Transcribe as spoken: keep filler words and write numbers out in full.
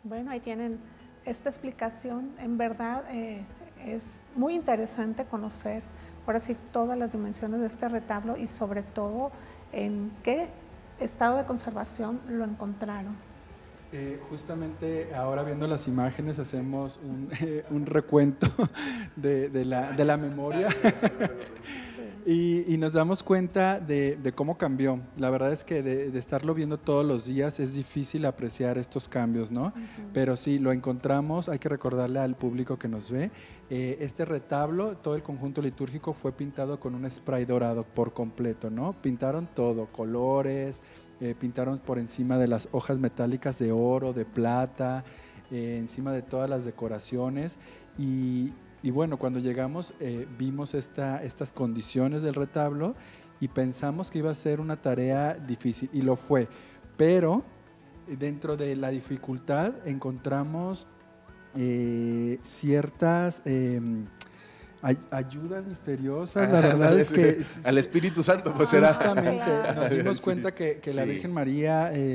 Bueno, ahí tienen esta explicación. En verdad eh, es muy interesante conocer, ahora sí, todas las dimensiones de este retablo y sobre todo en qué estado de conservación lo encontraron. Eh, justamente ahora viendo las imágenes hacemos un, eh, un recuento de, de, la, de la memoria y, y nos damos cuenta de, de cómo cambió. La verdad es que de, de estarlo viendo todos los días es difícil apreciar estos cambios, ¿no? Uh-huh. Pero sí, lo encontramos, hay que recordarle al público que nos ve, eh, este retablo, todo el conjunto litúrgico fue pintado con un spray dorado por completo, ¿no? Pintaron todo, colores, Eh, pintaron por encima de las hojas metálicas de oro, de plata, eh, encima de todas las decoraciones y, y bueno, cuando llegamos eh, vimos esta, estas condiciones del retablo y pensamos que iba a ser una tarea difícil y lo fue, pero dentro de la dificultad encontramos eh, ciertas... Eh, Ay, ayudas misteriosas, la verdad es que... Al Espíritu Santo, pues será. Justamente, nos dimos cuenta que, que la Virgen María... Eh,